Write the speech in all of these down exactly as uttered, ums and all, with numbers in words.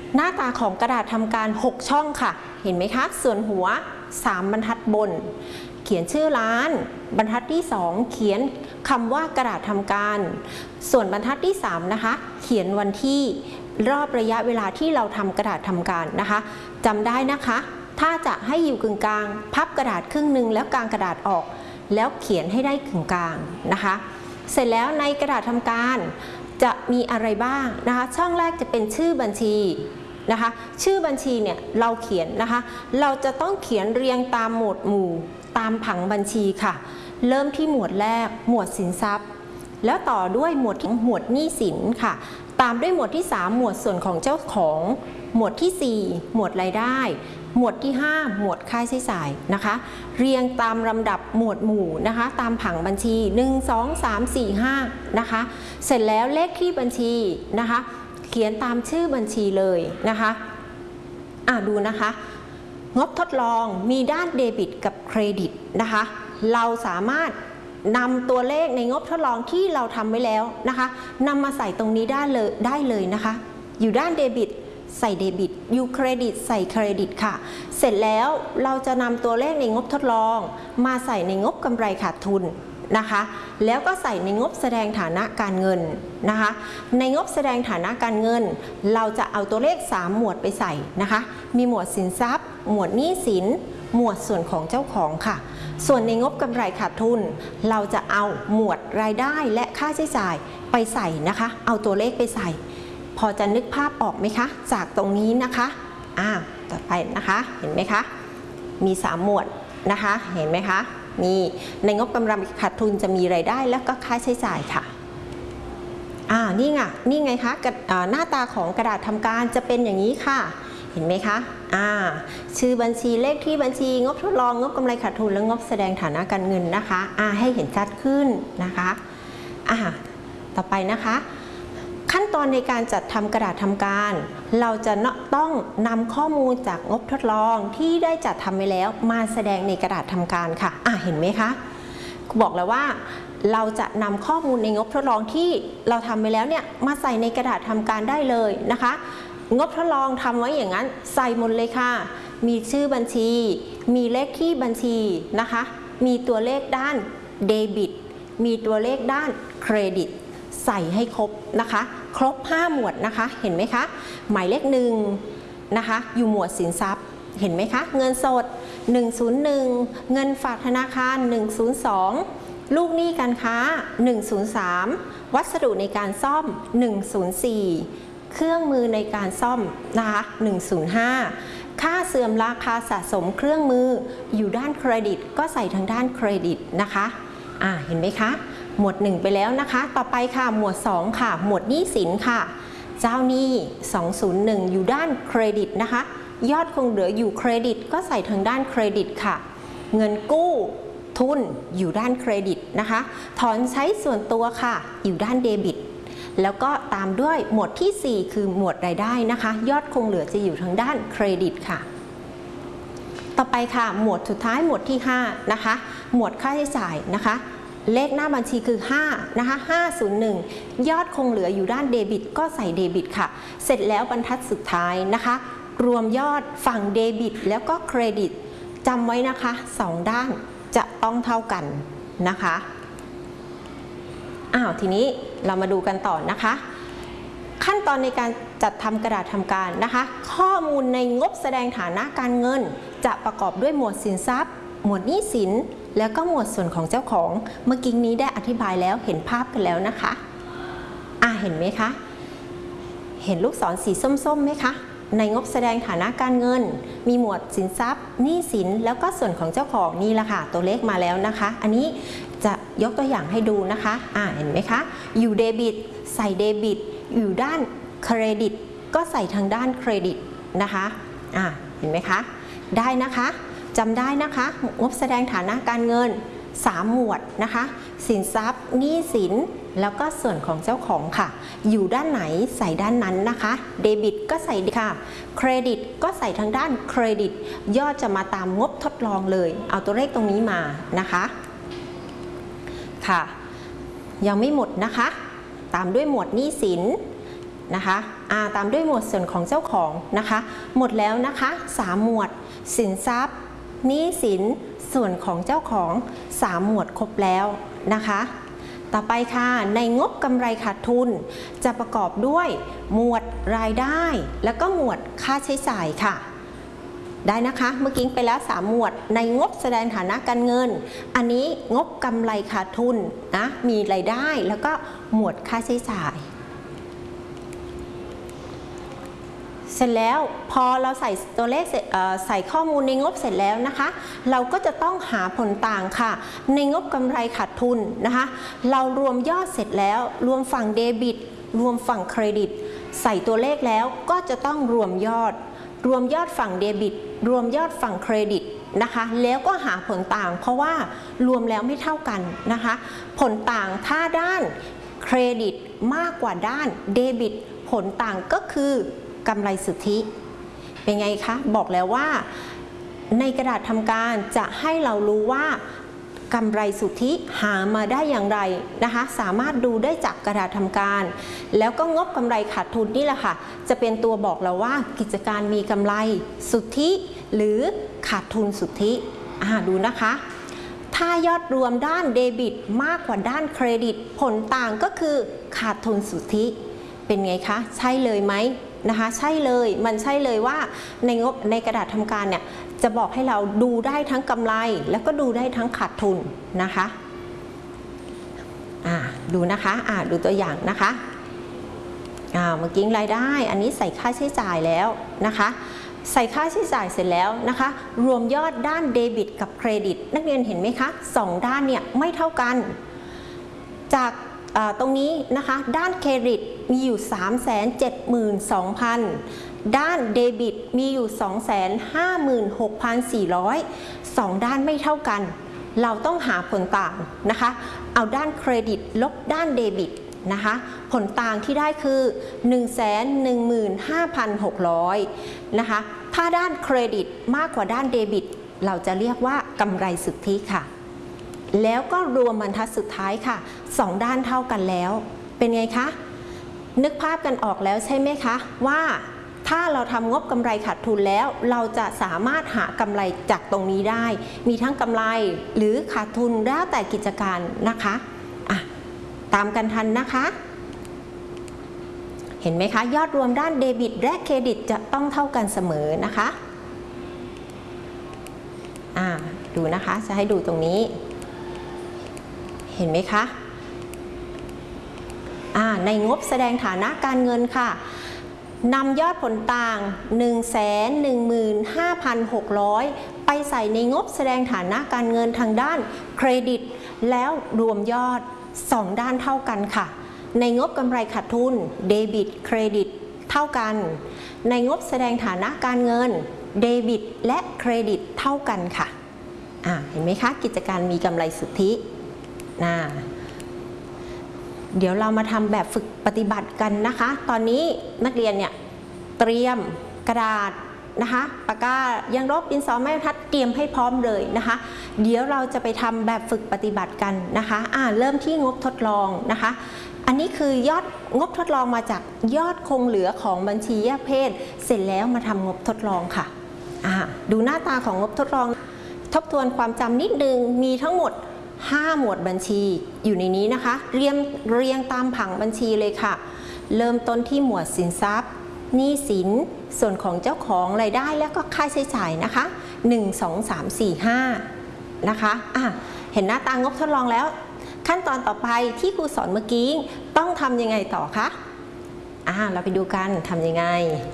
หน้าตาของกระดาษทำการหกช่องค่ะเห็นไหมคะส่วนหัวสามบรรทัดบนเขียนชื่อร้านบรรทัดที่สองเขียนคำว่ากระดาษทำการส่วนบรรทัดที่สามนะคะเขียนวันที่รอบระยะเวลาที่เราทำกระดาษทำการนะคะจำได้นะคะถ้าจะให้อยู่กึ่งกลางพับกระดาษครึ่งหนึ่งแล้วกางกระดาษออกแล้วเขียนให้ได้กึ่งกลางนะคะเสร็จแล้วในกระดาษทำการจะมีอะไรบ้างนะคะช่องแรกจะเป็นชื่อบัญชีนะคะชื่อบัญชีเนี่ยเราเขียนนะคะเราจะต้องเขียนเรียงตามหมวดหมู่ตามผังบัญชีค่ะเริ่มที่หมวดแรกหมวดสินทรัพย์แล้วต่อด้วยหมวดหมวดหนี้สินค่ะตามด้วยหมวดที่สามหมวดส่วนของเจ้าของหมวดที่สี่หมวดรายได้หมวดที่ห้าหมวดค่าใช้จ่ายนะคะเรียงตามลำดับหมวดหมู่นะคะตามผังบัญชีหนึ่ง สอง สาม สี่ ห้านะคะเสร็จแล้วเลขที่บัญชีนะคะเขียนตามชื่อบัญชีเลยนะคะอ่ะดูนะคะงบทดลองมีด้านเดบิตกับเครดิตนะคะเราสามารถนำตัวเลขในงบทดลองที่เราทำไว้แล้วนะคะนำมาใส่ตรงนี้ได้เลยได้เลยนะคะอยู่ด้านเดบิตใส่เดบิตอยู่เครดิตใส่เครดิตค่ะเสร็จแล้วเราจะนำตัวเลขในงบทดลองมาใส่ในงบกำไรขาดทุนนะคะแล้วก็ใส่ในงบแสดงฐานะการเงินนะคะในงบแสดงฐานะการเงินเราจะเอาตัวเลขสามหมวดไปใส่นะคะมีหมวดสินทรัพย์หมวดหนี้สินหมวดส่วนของเจ้าของค่ะส่วนในงบกำไรขาดทุนเราจะเอาหมวดรายได้และค่าใช้จ่ายไปใส่นะคะเอาตัวเลขไปใส่พอจะนึกภาพออกไหมคะจากตรงนี้นะคะอ่าต่อไปนะคะเห็นไหมคะมีสามหมวดนะคะเห็นไหมคะมีในงบกำไรขาดทุนจะมีรายได้แล้วก็ค่าใช้จ่ายค่ะอ่านี่ไงนี่ไงคะหน้าตาของกระดาษทำการจะเป็นอย่างนี้ค่ะเห็นไหมคะอ่าชื่อบัญชีเลขที่บัญชีงบทดลองงบกำไรขาดทุนและงบแสดงฐานะการเงินนะคะอ่าให้เห็นชัดขึ้นนะคะอ่าต่อไปนะคะขั้นตอนในการจัดทำกระดาษทำการเราจะต้องนำข้อมูลจากงบทดลองที่ได้จัดทำไว้แล้วมาแสดงในกระดาษทำการค่ะอ่ะเห็นไหมคะบอกแล้วว่าเราจะนำข้อมูลในงบทดลองที่เราทำไปแล้วเนี่ยมาใส่ในกระดาษทำการได้เลยนะคะงบทดลองทำไว้อย่างนั้นใส่หมดเลยค่ะมีชื่อบัญชีมีเลขที่บัญชีนะคะมีตัวเลขด้านเดบิตมีตัวเลขด้านเครดิตใส่ให้ครบนะคะครบห้าหมวดนะคะเห็นไหมคะหมายเลขหนึ่งนะคะอยู่หมวดสินทรัพย์เห็นไหมคะเงินสดหนึ่งศูนย์หนึ่งเงินฝากธนาคารหนึ่งศูนย์สองลูกหนี้การค้าหนึ่งศูนย์สามวัสดุในการซ่อมหนึ่งศูนย์สี่เครื่องมือในการซ่อมนะคะหนึ่งศูนย์ห้าค่าเสื่อมราคาสะสมเครื่องมืออยู่ด้านเครดิตก็ใส่ทางด้านเครดิตนะคะอ่าเห็นไหมคะหมวดหนึ่งไปแล้วนะคะต่อไปค่ะหมวดสองค่ะหมวดหนี้สินค่ะเจ้าหนี้สองศูนย์หนึ่งอยู่ด้านเครดิตนะคะยอดคงเหลืออยู่เครดิตก็ใส่ทางด้านเครดิตค่ะเงินกู้ทุนอยู่ด้านเครดิตนะคะถอนใช้ส่วนตัวค่ะอยู่ด้านเดบิตแล้วก็ตามด้วยหมวดที่สี่คือหมวดรายได้นะคะยอดคงเหลือจะอยู่ทางด้านเครดิตค่ะต่อไปค่ะหมวดสุดท้ายหมวดที่ห้านะคะหมวดค่าใช้จ่ายนะคะเลขหน้าบัญชีคือห้านะคะห้าศูนย์หนึ่งยอดคงเหลืออยู่ด้านเดบิตก็ใส่เดบิตค่ะเสร็จแล้วบรรทัดสุดท้ายนะคะรวมยอดฝั่งเดบิตแล้วก็เครดิตจำไว้นะคะสองด้านจะต้องเท่ากันนะคะอ้าวทีนี้เรามาดูกันต่อนะคะขั้นตอนในการจัดทำกระดาษทำการนะคะข้อมูลในงบแสดงฐานะการเงินจะประกอบด้วยหมวดสินทรัพย์หมวดหนี้สินแล้วก็หมวดส่วนของเจ้าของเมื่อกี้นี้ได้อธิบายแล้วเห็นภาพกันแล้วนะคะอ่าเห็นไหมคะเห็นลูกศรสีส้มๆไหมคะในงบแสดงฐานะการเงินมีหมวดสินทรัพย์หนี้สินแล้วก็ส่วนของเจ้าของนี่แหละค่ะตัวเลขมาแล้วนะคะอันนี้จะยกตัวอย่างให้ดูนะคะอ่าเห็นไหมคะอยู่เดบิตใส่เดบิตอยู่ด้านเครดิตก็ใส่ทางด้านเครดิตนะคะอ่าเห็นไหมคะได้นะคะจำได้นะคะงบแสดงฐานะการเงินสามหมวดนะคะสินทรัพย์หนี้สินแล้วก็ส่วนของเจ้าของค่ะอยู่ด้านไหนใส่ด้านนั้นนะคะเดบิตก็ใส่ค่ะเครดิตก็ใส่ทางด้านเครดิตยอดจะมาตามงบทดลองเลยเอาตัวเลขตรงนี้มานะคะค่ะยังไม่หมดนะคะตามด้วยหมวดหนี้สินนะคะอ่าตามด้วยหมวดส่วนของเจ้าของนะคะหมดแล้วนะคะสามหมวดสินทรัพย์หนี้สินส่วนของเจ้าของสามหมวดครบแล้วนะคะต่อไปค่ะในงบกำไรขาดทุนจะประกอบด้วยหมวดรายได้แล้วก็หมวดค่าใช้จ่ายค่ะได้นะคะเมื่อกี้ไปแล้วสามหมวดในงบแสดงฐานะการเงินอันนี้งบกำไรขาดทุนนะมีรายได้แล้วก็หมวดค่าใช้จ่ายเสร็จแล้วพอเราใส่ตัวเลขใส่ข้อมูลในงบเสร็จแล้วนะคะเราก็จะต้องหาผลต่างค่ะในงบกำไรขาดทุนนะคะเรารวมยอดเสร็จแล้วรวมฝั่งเดบิตรวมฝั่งเครดิตใส่ตัวเลขแล้วก็จะต้องรวมยอดรวมยอดฝั่งเดบิตรวมยอดฝั่งเครดิตนะคะแล้วก็หาผลต่างเพราะว่ารวมแล้วไม่เท่ากันนะคะผลต่างถ้าด้านเครดิตมากกว่าด้านเดบิตผลต่างก็คือกำไรสุทธิเป็นไงคะบอกแล้วว่าในกระดาษทำการจะให้เรารู้ว่ากำไรสุทธิหามาได้อย่างไรนะคะสามารถดูได้จากกระดาษทำการแล้วก็งบกำไรขาดทุนนี่แหละค่ะจะเป็นตัวบอกเราว่ากิจการมีกำไรสุทธิหรือขาดทุนสุทธิอ่าดูนะคะถ้ายอดรวมด้านเดบิตมากกว่าด้านเครดิตผลต่างก็คือขาดทุนสุทธิเป็นไงคะใช่เลยไหมนะคะใช่เลยมันใช่เลยว่าในงบในกระดาษทำการเนี่ยจะบอกให้เราดูได้ทั้งกำไรแล้วก็ดูได้ทั้งขาดทุนนะคะอ่าดูนะคะอ่าดูตัวอย่างนะคะอ่าเมื่อกี้รายได้อันนี้ใส่ค่าใช้จ่ายแล้วนะคะใส่ค่าใช้จ่ายเสร็จแล้วนะคะรวมยอดด้านเดบิตกับเครดิตนักเรียนเห็นไหมคะสองด้านเนี่ยไม่เท่ากันจากตรงนี้นะคะด้านเครดิตมีอยู่ สามแสนเจ็ดหมื่นสองพัน ด้านเดบิตมีอยู่ สองแสนห้าหมื่นหกพันสี่ร้อย สองด้านไม่เท่ากันเราต้องหาผลต่างนะคะเอาด้านเครดิตลบด้านเดบิตนะคะผลต่างที่ได้คือ หนึ่งแสนหนึ่งหมื่นห้าพันหกร้อย นะคะถ้าด้านเครดิตมากกว่าด้านเดบิตเราจะเรียกว่ากำไรสุทธิค่ะแล้วก็รวมบรรทัดสุดท้ายค่ะสองด้านเท่ากันแล้วเป็นไงคะนึกภาพกันออกแล้วใช่ไหมคะว่าถ้าเราทำงบกำไรขาดทุนแล้วเราจะสามารถหากำไรจากตรงนี้ได้มีทั้งกำไรหรือขาดทุนแล้วแต่กิจการนะคะอ่ะตามกันทันนะคะเห็นไหมคะยอดรวมด้านเดบิตและเครดิตจะต้องเท่ากันเสมอนะคะอ่าดูนะคะจะให้ดูตรงนี้เห็นไหมคะอ่าในงบแสดงฐานะการเงินค่ะนำยอดผลต่าง หนึ่งแสนหนึ่งหมื่นห้าพันหกร้อย ไปใส่ในงบแสดงฐานะการเงินทางด้านเครดิตแล้วรวมยอดสองด้านเท่ากันค่ะในงบกำไรขาดทุนเดบิตเครดิตเท่ากันในงบแสดงฐานะการเงินเดบิตและเครดิตเท่ากันค่ะอ่าเห็นไหมคะกิจการมีกำไรสุทธินะเดี๋ยวเรามาทำแบบฝึกปฏิบัติกันนะคะตอนนี้นักเรียนเนี่ยเตรียมกระดาษนะคะปากกายังลบดินสอไม้บรรทัดเตรียมให้พร้อมเลยนะคะเดี๋ยวเราจะไปทำแบบฝึกปฏิบัติกันนะคะอ่าเริ่มที่งบทดลองนะคะอันนี้คือยอดงบทดลองมาจากยอดคงเหลือของบัญชีแยกเพศเสร็จแล้วมาทำงบทดลองค่ะอ่าดูหน้าตาของงบทดลองทบทวนความจำนิดนึงมีทั้งหมดห้าหมวดบัญชีอยู่ในนี้นะคะเรียงเรียงตามผังบัญชีเลยค่ะเริ่มต้นที่หมวดสินทรัพย์หนี้สินส่วนของเจ้าของรายได้แล้วก็ค่าใช้จ่ายนะคะหนึ่ง สอง สาม สี่ ห้านะคะอ่ะเห็นหน้าตางบทดลองแล้วขั้นตอนต่อไปที่ครูสอนเมื่อกี้ต้องทำยังไงต่อคะอ่ะเราไปดูกันทำยังไง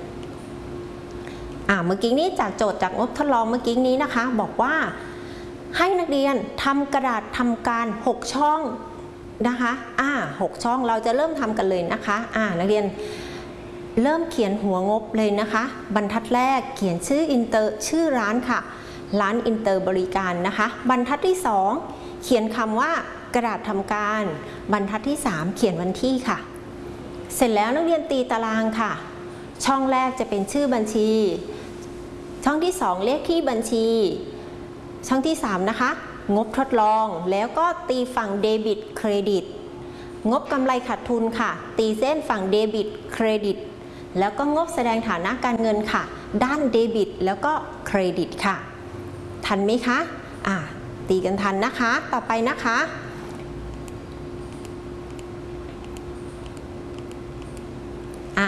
อ่ะเมื่อกี้นี้จากโจทย์จากงบทดลองเมื่อกี้นี้นะคะบอกว่าให้นักเรียนทำกระดาษทำการหกช่องนะคะอ่าหกช่องเราจะเริ่มทำกันเลยนะคะอ่านักเรียนเริ่มเขียนหัวงบเลยนะคะบรรทัดแรกเขียนชื่ออินเตอร์ชื่อร้านค่ะร้านอินเตอร์บริการนะคะบรรทัดที่สองเขียนคำว่ากระดาษทำการบรรทัดที่สามเขียนวันที่ค่ะเสร็จแล้วนักเรียนตีตารางค่ะช่องแรกจะเป็นชื่อบัญชีช่องที่สองเลขที่บัญชีช่องที่สามนะคะงบทดลองแล้วก็ตีฝั่งเดบิตเครดิตงบกำไรขาดทุนค่ะตีเส้นฝั่งเดบิตเครดิตแล้วก็งบแสดงฐานะการเงินค่ะด้านเดบิตแล้วก็เครดิตค่ะทันไหมคะอ่าตีกันทันนะคะต่อไปนะคะอ่า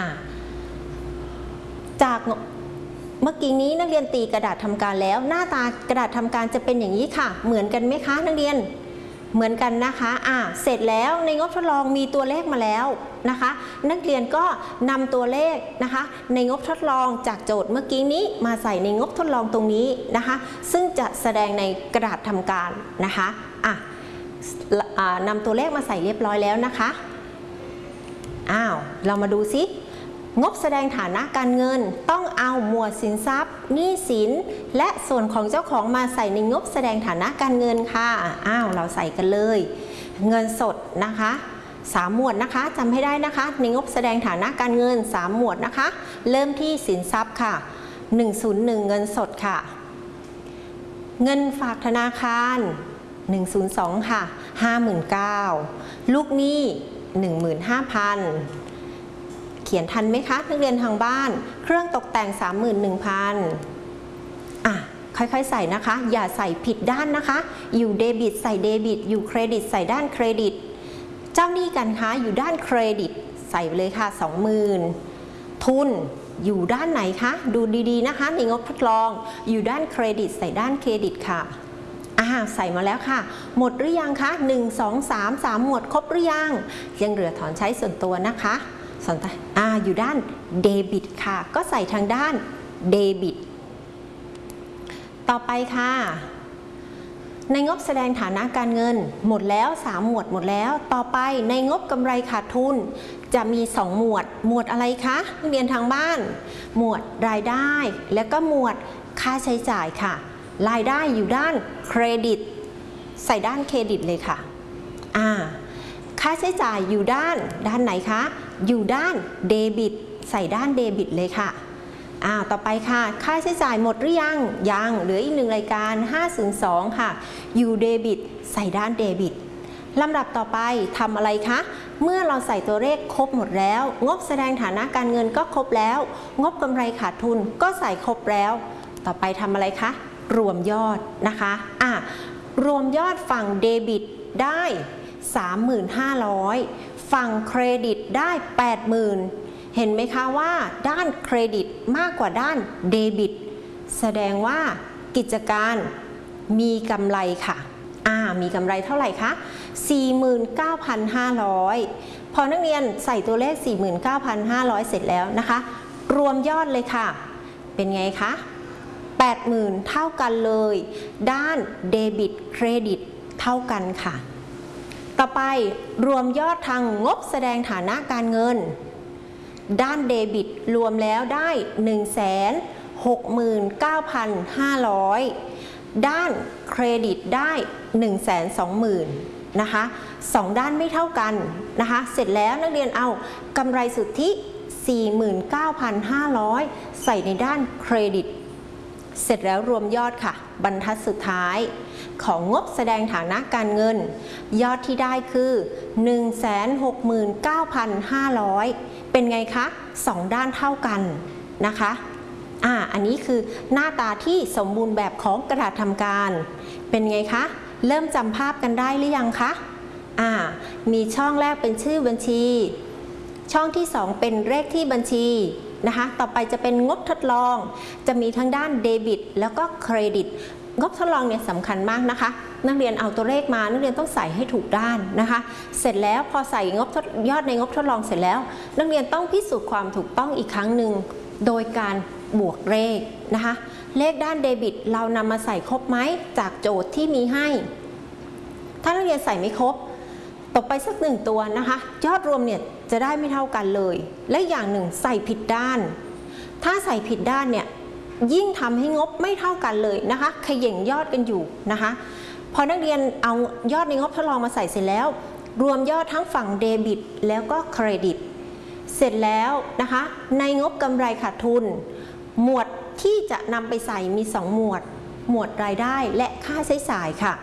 จากเมื่อกี้นี้นักเรียนตีกระดาษทำการแล้วหน้าตากระดาษทำการจะเป็นอย่างนี้ค่ะเหมือนกันไหมคะนักเรียนเหมือนกันนะคะอ่าเสร็จแล้วในงบทดลองมีตัวเลขมาแล้วนะคะนักเรียนก็นำตัวเลขนะคะในงบทดลองจากโจทย์เมื่อกี้นี้มาใส่ในงบทดลองตรงนี้นะคะซึ่งจะแสดงในกระดาษทำการนะคะอ่ะนำตัวเลขมาใส่เรียบร้อยแล้วนะคะอ้าวเรามาดูซิงบแสดงฐานะการเงินต้องเอาหมวดสินทรัพย์หนี้สินและส่วนของเจ้าของมาใส่ในงบแสดงฐานะการเงินค่ะอ้าวเราใส่กันเลยเงินสดนะคะสามหมวดนะคะจำให้ได้นะคะในงบแสดงฐานะการเงินสามหมวดนะคะเริ่มที่สินทรัพย์ค่ะหนึ่งศูนย์หนึ่งเงินสดค่ะเงินฝากธนาคารหนึ่งศูนย์สองค่ะ ห้าหมื่นเก้าพัน ลูกหนี้ หนึ่งหมื่นห้าพันเขียนทันไหมคะนักเรียนทางบ้านเครื่องตกแต่ง สามหมื่นหนึ่งพัน อ่ะค่อยๆใส่นะคะอย่าใส่ผิดด้านนะคะอยู่เดบิตใส่เดบิตอยู่เครดิตใส่ด้านเครดิตเจ้าหนี้กันค้าอยู่ด้านเครดิตใส่ไปเลยค่ะ สองหมื่น ทุนอยู่ด้านไหนคะดูดีๆนะคะในงบทดลองอยู่ด้านเครดิตใส่ด้านเครดิตค่ะอ่าใส่มาแล้วค่ะหมดหรือยังคะหนึ่ง สอง สาม สามหมวดครบหรือยังยังเหลือถอนใช้ส่วนตัวนะคะส่วนอ่าอยู่ด้านเดบิตค่ะก็ใส่ทางด้านเดบิตต่อไปค่ะในงบแสดงฐานะการเงินหมดแล้วสามหมวดหมดแล้วต่อไปในงบกำไรขาดทุนจะมีสองหมวดหมวดอะไรคะนักเรียนทางบ้านหมวดรายได้และก็หมวดค่าใช้จ่ายค่ะรายได้อยู่ด้านเครดิตใส่ด้านเครดิตเลยค่ะอ่าค่าใช้จ่ายอยู่ด้านด้านไหนคะอยู่ด้านเดบิตใส่ด้านเดบิตเลยค่ะอ่าต่อไปค่ะค่าใช้จ่ายหมดหรือยังยังเหลืออีกหนึ่งรายการห้าศูนย์สองค่ะอยู่เดบิตใส่ด้านเดบิตลำดับต่อไปทำอะไรคะเมื่อเราใส่ตัวเลขครบหมดแล้วงบแสดงฐานะการเงินก็ครบแล้วงบกำไรขาดทุนก็ใส่ครบแล้วต่อไปทำอะไรคะรวมยอดนะคะอ่ารวมยอดฝั่งเดบิตได้ สามหมื่นห้าร้อย ฝั่งเครดิตได้ แปดหมื่น เห็นไหมคะว่าด้านเครดิตมากกว่าด้านเดบิตแสดงว่ากิจการมีกำไรค่ะอ่ามีกำไรเท่าไหร่คะ สี่หมื่นเก้าพันห้าร้อย พอนักเรียนใส่ตัวเลข สี่หมื่นเก้าพันห้าร้อย เสร็จแล้วนะคะรวมยอดเลยค่ะเป็นไงคะแปดหมื่น เท่ากันเลยด้านเดบิตเครดิตเท่ากันค่ะต่อไปรวมยอดทางงบแสดงฐานะการเงินด้านเดบิตรวมแล้วได้ หนึ่งแสนหกหมื่นเก้าพันห้าร้อย ด้านเครดิตได้ หนึ่งแสนสองหมื่น นะคะสองด้านไม่เท่ากันนะคะเสร็จแล้วนักเรียนเอากำไรสุทธิ สี่หมื่นเก้าพันห้าร้อย ใส่ในด้านเครดิตเสร็จแล้วรวมยอดค่ะบรรทัดสุดท้ายของงบแสดงฐานะการเงินยอดที่ได้คือ หนึ่งแสนหกหมื่นเก้าพันห้าร้อย เป็นไงคะสองด้านเท่ากันนะคะอ่าอันนี้คือหน้าตาที่สมบูรณ์แบบของกระดาษทำการเป็นไงคะเริ่มจำภาพกันได้หรือยังคะอ่ามีช่องแรกเป็นชื่อบัญชีช่องที่สองเป็นเลขที่บัญชีนะคะต่อไปจะเป็นงบทดลองจะมีทั้งด้านเดบิตแล้วก็เครดิตงบทดลองเนี่ยสำคัญมากนะคะนักเรียนเอาตัวเลขมานักเรียนต้องใส่ให้ถูกด้านนะคะเสร็จแล้วพอใส่งบยอดในงบทดลองเสร็จแล้วนักเรียนต้องพิสูจน์ความถูกต้องอีกครั้งหนึ่งโดยการบวกเลขนะคะเลขด้านเดบิตเรานำมาใส่ครบไหมจากโจทย์ที่มีให้ถ้านักเรียนใส่ไม่ครบตกไปสักหนึ่งตัวนะคะยอดรวมเนี่ยจะได้ไม่เท่ากันเลยและอย่างหนึ่งใส่ผิดด้านถ้าใส่ผิดด้านเนี่ยยิ่งทำให้งบไม่เท่ากันเลยนะคะเขย่งยอดกันอยู่นะคะพอนักเรียนเอายอดในงบทดลองมาใส่เสร็จแล้วรวมยอดทั้งฝั่งเดบิตแล้วก็เครดิตเสร็จแล้วนะคะในงบกำไรขาดทุนหมวดที่จะนำไปใส่มีสองหมวดหมวดรายได้และค่าใช้จ่ายค่ะ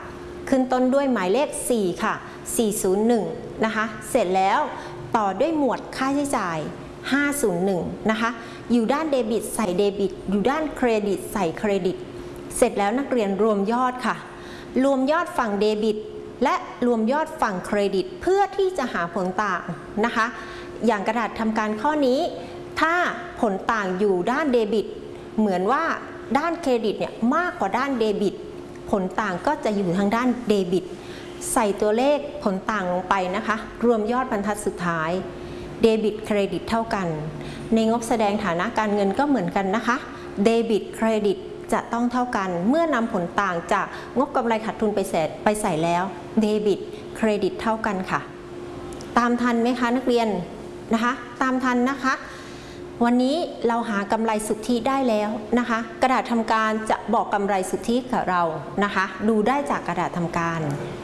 ขึ้นต้นด้วยหมายเลขสี่ค่ะสี่ศูนย์หนึ่งนะคะเสร็จแล้วต่อด้วยหมวดค่าใช้จ่ายห้าศูนย์หนึ่งนะคะอยู่ด้านเดบิตใส่เดบิตอยู่ด้านเครดิตใส่เครดิตเสร็จแล้วนักเรียนรวมยอดค่ะรวมยอดฝั่งเดบิตและรวมยอดฝั่งเครดิตเพื่อที่จะหาผลต่างนะคะอย่างกระดาษทำการข้อนี้ถ้าผลต่างอยู่ด้านเดบิตเหมือนว่าด้านเครดิตเนี่ยมากกว่าด้านเดบิตผลต่างก็จะอยู่ทางด้านเดบิตใส่ตัวเลขผลต่างลงไปนะคะรวมยอดบรรทัดสุดท้ายเดบิตเครดิตเท่ากันในงบแสดงฐานะการเงินก็เหมือนกันนะคะเดบิตเครดิตจะต้องเท่ากันเมื่อนำผลต่างจากงบกำไรขาดทุนไปเสร็จไปใส่แล้วเดบิตเครดิตเท่ากันค่ะตามทันไหมคะนักเรียนนะคะตามทันนะคะวันนี้เราหากำไรสุทธิได้แล้วนะคะกระดาษทำการจะบอกกำไรสุทธิกับเรานะคะดูได้จากกระดาษทำการ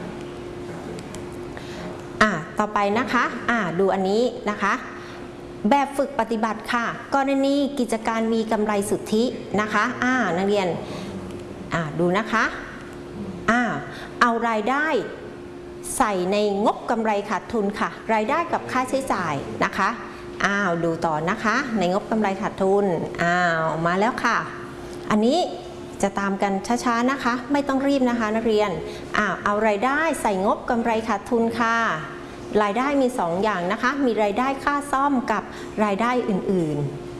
อ่ะต่อไปนะคะอ่ะดูอันนี้นะคะแบบฝึกปฏิบัติค่ะกรณีกิจการมีกำไรสุทธินะคะอ่านักเรียนอ่าดูนะคะอ่าเอารายได้ใส่ในงบกำไรขาดทุนค่ะรายได้กับค่าใช้จ่ายนะคะอ้าวดูต่อนะคะในงบกำไรขาดทุนอ้าวมาแล้วค่ะอันนี้จะตามกันช้าๆนะคะไม่ต้องรีบนะคะนักเรียนอ้าวเอารายได้ใส่งบกำไรขาดทุนค่ะรายได้มีสองอย่างนะคะมีรายได้ค่าซ่อมกับรายได้อื่น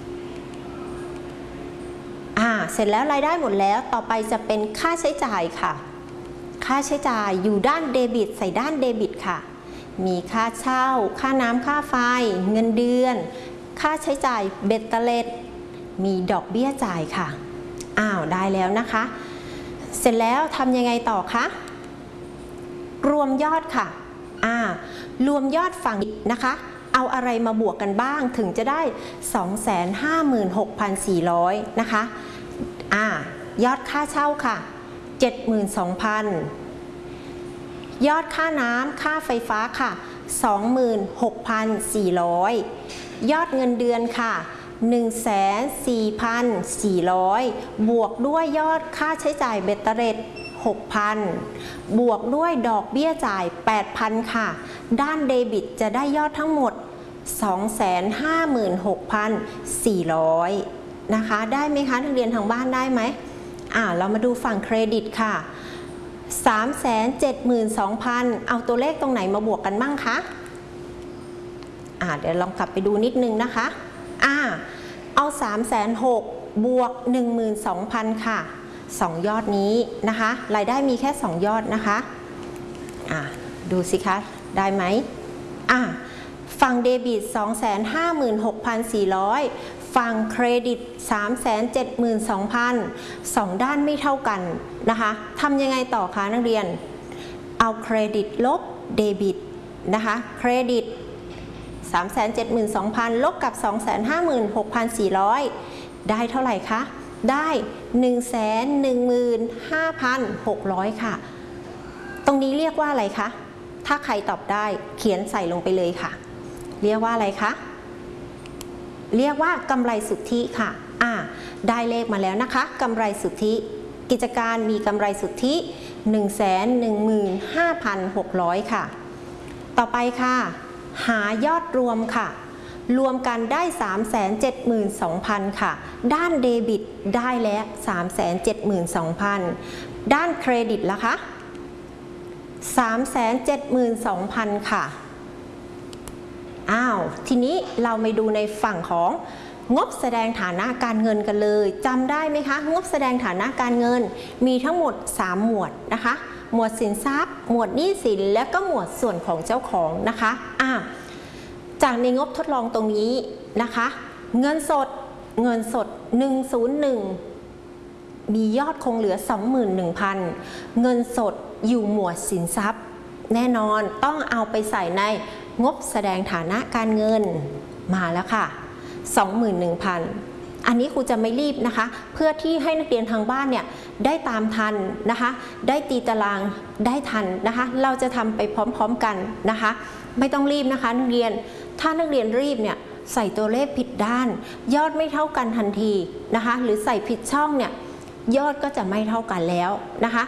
ๆอ่าเสร็จแล้วรายได้หมดแล้วต่อไปจะเป็นค่าใช้จ่ายค่ะค่าใช้จ่ายอยู่ด้านเดบิตใส่ด้านเดบิตค่ะมีค่าเช่าค่าน้ำค่าไฟเงินเดือนค่าใช้จ่ายเบ็ดเตล็ดมีดอกเบี้ยจ่ายค่ะอ้าวได้แล้วนะคะเสร็จแล้วทำยังไงต่อคะรวมยอดค่ะอ่ารวมยอดฝั่งนะคะเอาอะไรมาบวกกันบ้างถึงจะได้ สองแสนห้าหมื่นหกพันสี่ร้อย นะคะอ่ายอดค่าเช่าค่ะ เจ็ดหมื่นสองพัน ยอดค่าน้ำค่าไฟฟ้าค่ะ สองหมื่นหกพันสี่ร้อย ยอดเงินเดือนค่ะ หนึ่งแสนสี่พันสี่ร้อย บวกด้วยยอดค่าใช้จ่ายเบ็ดเตล็ดหกพัน บวกด้วยดอกเบี้ยจ่าย แปดพัน ค่ะด้านเดบิตจะได้ยอดทั้งหมด สองแสนห้าหมื่นหกพันสี่ร้อย นะคะได้ไหมคะนักเรียนทางบ้านได้ไหมอ่าเรามาดูฝั่งเครดิตค่ะ สามแสนเจ็ดหมื่นสองพัน เอาตัวเลขตรงไหนมาบวกกันบ้างคะอ่าเดี๋ยวลองกลับไปดูนิดนึงนะคะอ่าเอา สามแสนหกหมื่น บวก หนึ่งหมื่นสองพัน ค่ะสองยอดนี้นะคะรายได้มีแค่สองยอดนะคะอ่ะดูสิคะได้ไหมอ่ะฝั่งเดบิต สองแสนห้าหมื่นหกพันสี่ร้อย ฝั่งเครดิต สามแสนเจ็ดหมื่นสองพัน สองด้านไม่เท่ากันนะคะทำยังไงต่อคะนักเรียนเอาเครดิตลบเดบิตนะคะเครดิต สามแสนเจ็ดหมื่นสองพัน ลบกับ สองแสนห้าหมื่นหกพันสี่ร้อย ได้เท่าไหร่คะได้ หนึ่งแสนหนึ่งหมื่นห้าพันหกร้อย ค่ะตรงนี้เรียกว่าอะไรคะถ้าใครตอบได้เขียนใส่ลงไปเลยค่ะเรียกว่าอะไรคะเรียกว่ากำไรสุทธิค่ะอ่าได้เลขมาแล้วนะคะกำไรสุทธิกิจการมีกำไรสุทธิ หนึ่งแสนหนึ่งหมื่นห้าพันหกร้อย ค่ะต่อไปค่ะหายอดรวมค่ะรวมกันได้ สามแสนเจ็ดหมื่นสองพัน ค่ะด้านเดบิตได้แล้ว สามแสนเจ็ดหมื่นสองพัน ด้านเครดิตล่ะคะ สามแสนเจ็ดหมื่นสองพัน ค่ะอ้าวทีนี้เราไปดูในฝั่งของงบแสดงฐานะการเงินกันเลยจำได้ไหมคะงบแสดงฐานะการเงินมีทั้งหมดสามหมวดนะคะหมวดสินทรัพย์หมวดหนี้สินและก็หมวดส่วนของเจ้าของนะคะอ่าจากในงบทดลองตรงนี้นะคะเงินสดเงินสดหนึ่งศูนย์หนึ่งมียอดคงเหลือ สองหมื่นหนึ่งพัน เงินสดอยู่หมวดสินทรัพย์แน่นอนต้องเอาไปใส่ในงบแสดงฐานะการเงินมาแล้วค่ะ สองหมื่นหนึ่งพัน อันนี้ครูจะไม่รีบนะคะเพื่อที่ให้นักเรียนทางบ้านเนี่ยได้ตามทันนะคะได้ตีตารางได้ทันนะคะเราจะทำไปพร้อมๆกันนะคะไม่ต้องรีบนะคะนักเรียนถ้านักเรียนรีบเนี่ยใส่ตัวเลขผิดด้านยอดไม่เท่ากันทันทีนะคะหรือใส่ผิดช่องเนี่ยยอดก็จะไม่เท่ากันแล้วนะคะ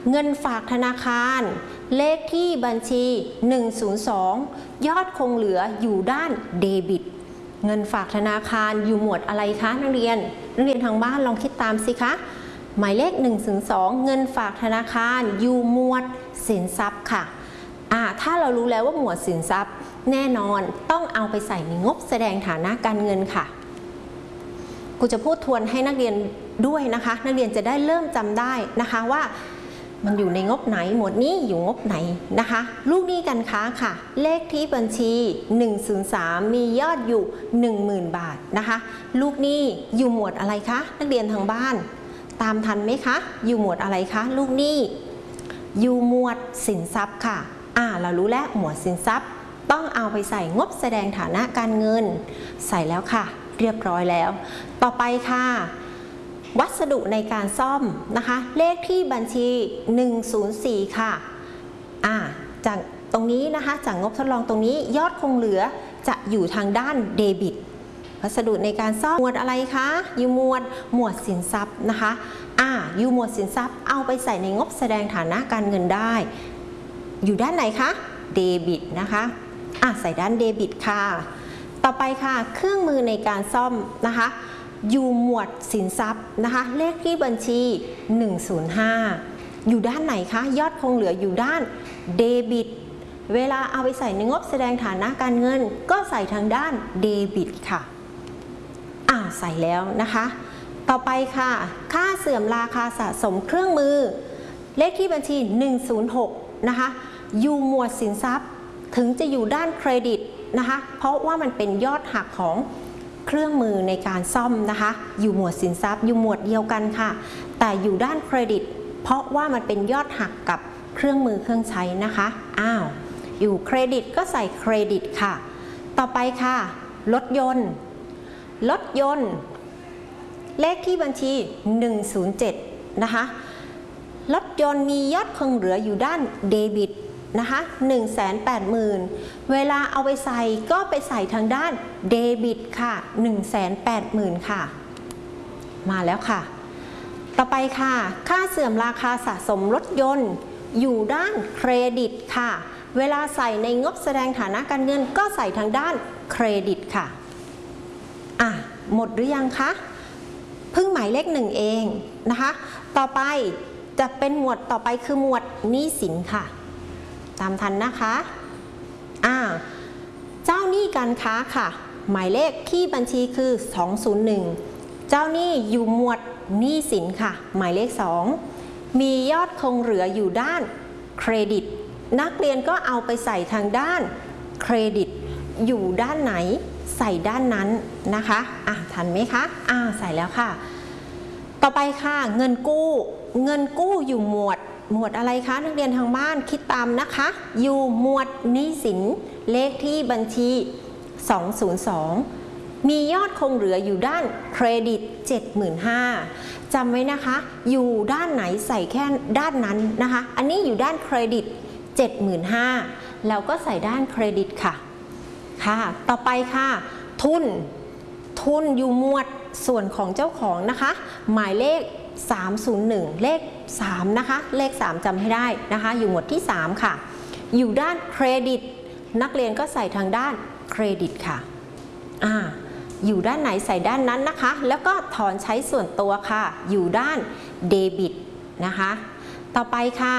เงินฝากธนาคารเลขที่บัญชีหนึ่งศูนย์สองยอดคงเหลืออยู่ด้านเดบิตเงินฝากธนาคารอยู่หมวดอะไรคะนักเรียนนักเรียนทางบ้านลองคิดตามสิคะหมายเลขหนึ่งถึงสองเงินฝากธนาคารอยู่หมวดสินทรัพย์ค่ะอ่าถ้าเรารู้แล้วว่าหมวดสินทรัพย์แน่นอนต้องเอาไปใส่ในงบแสดงฐานะการเงินค่ะครูจะพูดทวนให้นักเรียนด้วยนะคะนักเรียนจะได้เริ่มจำได้นะคะว่ามันอยู่ในงบไหนหมวดนี้อยู่งบไหนนะคะลูกหนี้การค้าค่ะเลขที่บัญชีหนึ่งศูนย์สามมียอดอยู่ หนึ่งหมื่น บาทนะคะลูกหนี้อยู่หมวดอะไรคะนักเรียนทางบ้านตามทันไหมคะอยู่หมวดอะไรคะลูกหนี้อยู่หมวดสินทรัพย์ค่ะอ่าเรารู้แล้วหมวดสินทรัพย์ต้องเอาไปใส่งบแสดงฐานะการเงินใส่แล้วค่ะเรียบร้อยแล้วต่อไปค่ะวัสดุในการซ่อมนะคะเลขที่บัญชีหนึ่งศูนย์สี่ค่ะอ่าจากตรงนี้นะคะจากงบทดลองตรงนี้ยอดคงเหลือจะอยู่ทางด้านเดบิตวัสดุในการซ่อมหมวดอะไรคะอยู่หมวดหมวดสินทรัพย์นะคะอ่าอยู่หมวดสินทรัพย์เอาไปใส่ในงบแสดงฐานะการเงินได้อยู่ด้านไหนคะเดบิตนะคะอ่าใส่ด้านเดบิตค่ะต่อไปค่ะเครื่องมือในการซ่อมนะคะอยู่หมวดสินทรัพย์นะคะเลขที่บัญชีหนึ่งศูนย์ห้าอยู่ด้านไหนคะยอดคงเหลืออยู่ด้านเดบิตเวลาเอาไปใส่ในงบแสดงฐานะการเงินก็ใส่ทางด้านเดบิตค่ะอ่าใส่แล้วนะคะต่อไปค่ะค่าเสื่อมราคาสะสมเครื่องมือเลขที่บัญชีหนึ่งศูนย์หกนะคะอยู่หมวดสินทรัพย์ถึงจะอยู่ด้านเครดิตนะคะเพราะว่ามันเป็นยอดหักของเครื่องมือในการซ่อมนะคะอยู่หมวดสินทรัพย์อยู่หมวดเดียวกันค่ะแต่อยู่ด้านเครดิตเพราะว่ามันเป็นยอดหักกับเครื่องมือเครื่องใช้นะคะอ้าวอยู่เครดิตก็ใส่เครดิตค่ะต่อไปค่ะรถยนต์รถยนต์เลขที่บัญชีหนึ่งศูนย์เจ็ดนะคะรถยนต์มียอดคงเหลืออยู่ด้านเดบิตนะคะหนึ่งแสนแปดหมื่นเวลาเอาไปใส่ก็ไปใส่ทางด้านเดบิตค่ะหนึ่งแสนแปดหมื่นค่ะมาแล้วค่ะต่อไปค่ะค่าเสื่อมราคาสะสมรถยนต์อยู่ด้านเครดิตค่ะเวลาใส่ในงบแสดงฐานะการเงินก็ใส่ทางด้านเครดิตค่ะอ่ะหมดหรือยังคะเพิ่งหมายเลขหนึ่งเองนะคะต่อไปจะเป็นหมวดต่อไปคือหมวดหนี้สินค่ะตามทันนะคะอ่าเจ้าหนี้การค้าค่ะหมายเลขที่บัญชีคือสองศูนย์หนึ่งเจ้าหนี้อยู่หมวดหนี้สินค่ะหมายเลขสองมียอดคงเหลืออยู่ด้านเครดิตนักเรียนก็เอาไปใส่ทางด้านเครดิตอยู่ด้านไหนใส่ด้านนั้นนะคะอ่ะทันไหมคะอ่าใส่แล้วค่ะต่อไปค่ะเงินกู้เงินกู้อยู่หมวดหมวดอะไรคะนักเรียนทางบ้านคิดตามนะคะอยู่หมวดหนี้สินเลขที่บัญชีสองศูนย์สองมียอดคงเหลืออยู่ด้านเครดิต เจ็ดหมื่นห้าพัน จำไว้นะคะอยู่ด้านไหนใส่แค่ด้านนั้นนะคะอันนี้อยู่ด้านเครดิต เจ็ดหมื่นห้าพัน เราก็ใส่ด้านเครดิตค่ะค่ะต่อไปค่ะทุนทุนอยู่หมวดส่วนของเจ้าของนะคะหมายเลขสามศูนย์หนึ่งเลขสามนะคะเลขสามจำให้ได้นะคะอยู่หมวดที่สามค่ะอยู่ด้านเครดิตนักเรียนก็ใส่ทางด้านเครดิตค่ะอ่าอยู่ด้านไหนใส่ด้านนั้นนะคะแล้วก็ถอนใช้ส่วนตัวค่ะอยู่ด้านเดบิตนะคะต่อไปค่ะ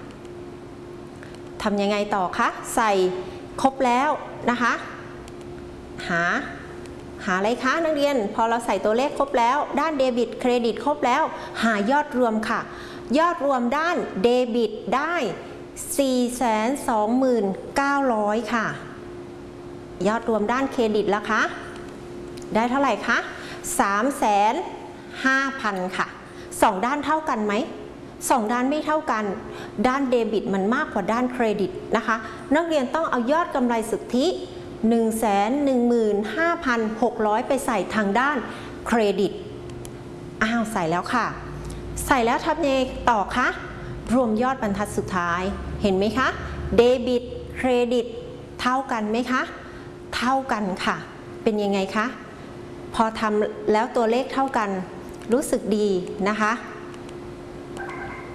ทำยังไงต่อคะใส่ครบแล้วนะคะหาหาอะไรคะนักเรียนพอเราใส่ตัวเลขครบแล้วด้านเดบิตเครดิตครบแล้วหายอดรวมค่ะยอดรวมด้านเดบิตได้ สี่แสนสองหมื่นเก้าร้อย ค่ะยอดรวมด้านเครดิตล่ะคะได้เท่าไหร่คะ สามแสนห้าพัน ค่ะสองด้านเท่ากันไหมสองด้านไม่เท่ากันด้านเดบิตมันมากกว่าด้านเครดิตนะคะนักเรียนต้องเอายอดกำไรสุทธิ หนึ่งแสนหนึ่งหมื่นห้าพันหกร้อย ไปใส่ทางด้านเครดิตอ้าวใส่แล้วค่ะใส่แล้วทำยังไงต่อคะรวมยอดบรรทัดสุดท้ายเห็นไหมคะเดบิตเครดิตเท่ากันไหมคะเท่ากันค่ะเป็นยังไงคะพอทำแล้วตัวเลขเท่ากันรู้สึกดีนะคะ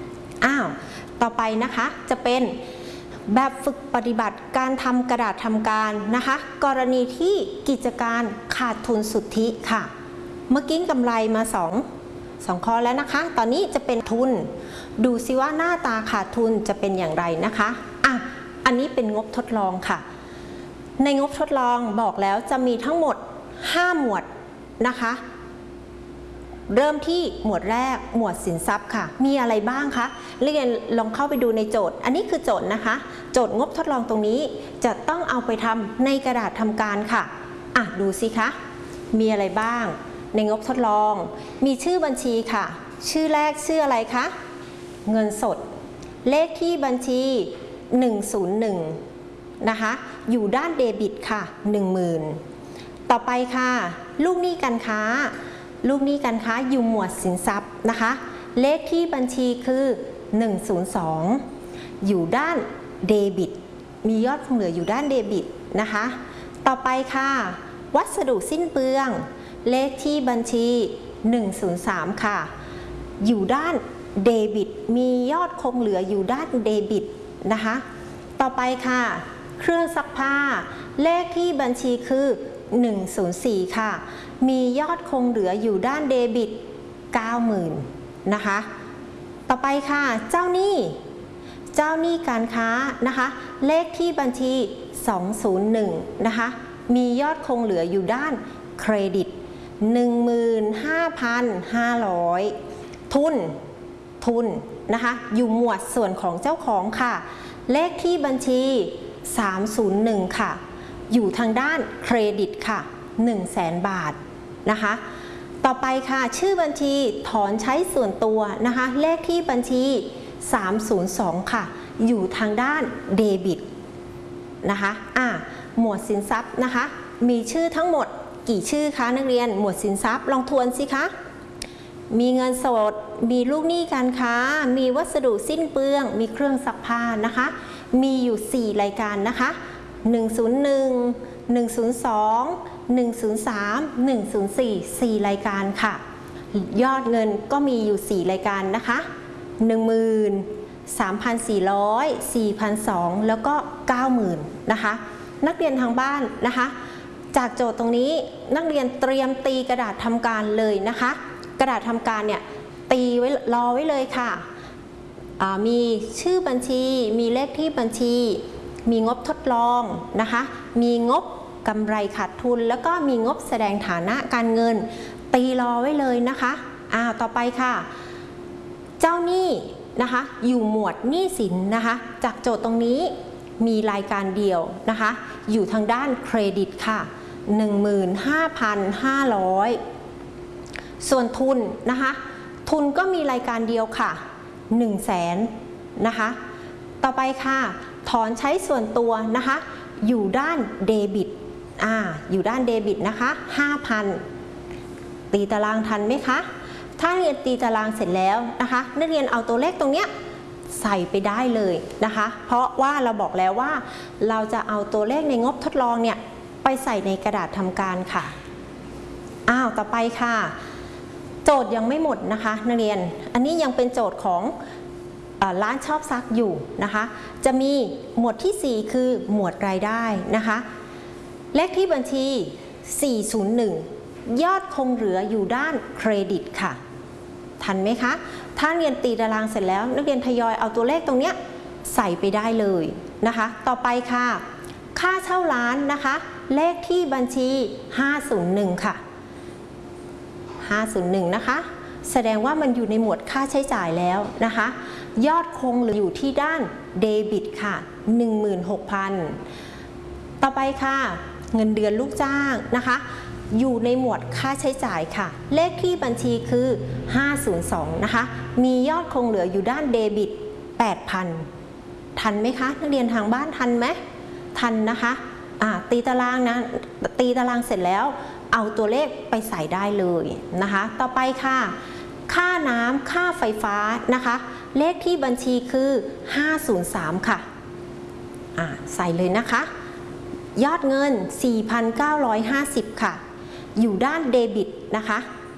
อ้าวต่อไปนะคะจะเป็นแบบฝึกปฏิบัติการทำกระดาษทำการนะคะกรณีที่กิจการขาดทุนสุทธิค่ะเมื่อกี้กำไรมาสองสองข้อแล้วนะคะตอนนี้จะเป็นทุนดูซิว่าหน้าตาขาดทุนจะเป็นอย่างไรนะคะอ่ะอันนี้เป็นงบทดลองค่ะในงบทดลองบอกแล้วจะมีทั้งหมดห้าหมวดนะคะเริ่มที่หมวดแรกหมวดสินทรัพย์ค่ะมีอะไรบ้างคะเรียนลองเข้าไปดูในโจทย์อันนี้คือโจทย์นะคะโจทย์งบทดลองตรงนี้จะต้องเอาไปทำในกระดาษทำการค่ะอ่ะดูสิคะมีอะไรบ้างในงบทดลองมีชื่อบัญชีค่ะชื่อแรกชื่ออะไรคะเงินสดเลขที่บัญชีหนึ่งศูนย์หนึ่งนะคะอยู่ด้านเดบิตค่ะ หนึ่งหมื่น ต่อไปค่ะลูกหนี้การค้าลูกหนี้การค้าอยู่หมวดสินทรัพย์นะคะเลขที่บัญชีคือหนึ่งศูนย์สองอยู่ด้านเดบิตมียอดคงเหลืออยู่ด้านเดบิตนะคะต่อไปค่ะวัสดุสิ้นเปลืองเลขที่บัญชีหนึ่งศูนย์สามค่ะอยู่ด้านเดบิตมียอดคงเหลืออยู่ด้านเดบิตนะคะต่อไปค่ะเครื่องซักผ้าเลขที่บัญชีคือหนึ่งศูนย์สี่ค่ะมียอดคงเหลืออยู่ด้านเดบิต เก้าหมื่น นะคะต่อไปค่ะเจ้าหนี้เจ้าหนี้การค้านะคะเลขที่บัญชีสองศูนย์หนึ่งนะคะมียอดคงเหลืออยู่ด้านเครดิต หนึ่งหมื่นห้าพันห้าร้อย ทุนทุนนะคะอยู่หมวดส่วนของเจ้าของค่ะเลขที่บัญชีสามศูนย์หนึ่งค่ะอยู่ทางด้านเครดิตค่ะ หนึ่งแสน บาทนะคะต่อไปค่ะชื่อบัญชีถอนใช้ส่วนตัวนะคะเลขที่บัญชีสามศูนย์สองค่ะอยู่ทางด้านเดบิตนะคะอ่ะหมวดสินทรัพย์นะคะมีชื่อทั้งหมดกี่ชื่อคะนักเรียนหมวดสินทรัพย์ลองทวนสิคะมีเงินสดมีลูกหนี้การค้ามีวัสดุสิ้นเปลืองมีเครื่องซักผ้านะคะมีอยู่สี่รายการนะคะหนึ่งศูนย์หนึ่ง หนึ่งศูนย์สอง หนึ่งศูนย์สาม หนึ่งศูนย์สี่ สี่รายการค่ะยอดเงินก็มีอยู่สี่รายการนะคะ หนึ่งหมื่น สามพันสี่ร้อย สี่พันสองร้อย แล้วก็ เก้าหมื่น นะคะนักเรียนทางบ้านนะคะจากโจทย์ตรงนี้นักเรียนเตรียมตีกระดาษทำการเลยนะคะกระดาษทำการเนี่ยตีไว้รอไว้เลยค่ะมีชื่อบัญชีมีเลขที่บัญชีมีงบทดลองนะคะมีงบกำไรขาดทุนแล้วก็มีงบแสดงฐานะการเงินตีรอไว้เลยนะคะอ้าวต่อไปค่ะเจ้าหนี้นะคะอยู่หมวดหนี้สินนะคะจากโจทย์ตรงนี้มีรายการเดียวนะคะอยู่ทางด้านเครดิตค่ะ หนึ่งหมื่นห้าพันห้าร้อย ส่วนทุนนะคะทุนก็มีรายการเดียวค่ะ หนึ่งแสน นะคะต่อไปค่ะถอนใช้ส่วนตัวนะคะอยู่ด้านเดบิตอ่าอยู่ด้านเดบิตนะคะ ห้าพัน ตีตารางทันไหมคะถ้าเรียนตีตารางเสร็จแล้วนะคะนักเรียนเอาตัวเลขตรงเนี้ยใส่ไปได้เลยนะคะเพราะว่าเราบอกแล้วว่าเราจะเอาตัวเลขในงบทดลองเนี่ยไปใส่ในกระดาษทำการค่ะอ้าวต่อไปค่ะโจทย์ยังไม่หมดนะคะนักเรียนอันนี้ยังเป็นโจทย์ของร้านชอบซักอยู่นะคะจะมีหมวดที่สี่คือหมวดรายได้นะคะเลขที่บัญชีสี่ศูนย์หนึ่งยอดคงเหลืออยู่ด้านเครดิตค่ะทันไหมคะถ้าเรียนตีตารางเสร็จแล้วนักเรียนทยอยเอาตัวเลขตรงเนี้ยใส่ไปได้เลยนะคะต่อไปค่ะค่าเช่าร้านนะคะเลขที่บัญชีห้าศูนย์หนึ่งค่ะห้าศูนย์หนึ่งนะคะแสดงว่ามันอยู่ในหมวดค่าใช้จ่ายแล้วนะคะยอดคงเหลืออยู่ที่ด้านเดบิตค่ะ หนึ่งหมื่นหกพัน ต่อไปค่ะเงินเดือนลูกจ้างนะคะอยู่ในหมวดค่าใช้จ่ายค่ะเลขที่บัญชีคือห้าศูนย์สองนะคะมียอดคงเหลืออยู่ด้านเดบิต แปดพัน ทันไหมคะนักเรียนทางบ้านทันไหมทันนะคะอ่าตีตารางนะตีตารางเสร็จแล้วเอาตัวเลขไปใส่ได้เลยนะคะต่อไปค่ะค่าน้ำค่าไฟฟ้านะคะเลขที่บัญชีคือห้าศูนย์สามค่ะอ่าใส่เลยนะคะยอดเงิน สี่พันเก้าร้อยห้าสิบ ค่ะอยู่ด้านเดบิตนะคะ